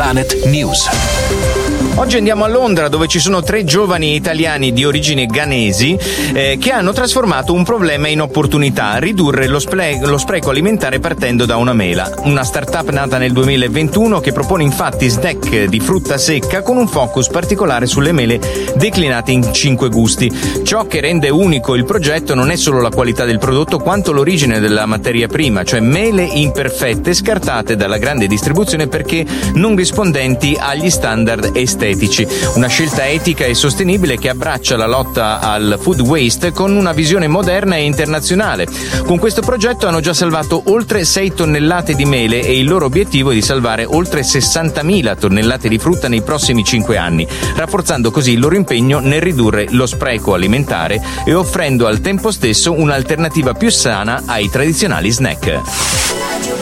Planet News. Oggi andiamo a Londra, dove ci sono 3 giovani italiani di origine ghanesi che hanno trasformato un problema in opportunità: ridurre lo spreco alimentare partendo da una mela. Una startup nata nel 2021 che propone infatti snack di frutta secca con un focus particolare sulle mele declinate in 5 gusti. Ciò che rende unico il progetto non è solo la qualità del prodotto, quanto l'origine della materia prima, cioè mele imperfette scartate dalla grande distribuzione perché non rispondenti agli standard estetici. Una scelta etica e sostenibile che abbraccia la lotta al food waste con una visione moderna e internazionale. Con questo progetto hanno già salvato oltre 6 tonnellate di mele e il loro obiettivo è di salvare oltre 60.000 tonnellate di frutta nei prossimi 5 anni, rafforzando così il loro impegno nel ridurre lo spreco alimentare e offrendo al tempo stesso un'alternativa più sana ai tradizionali snack.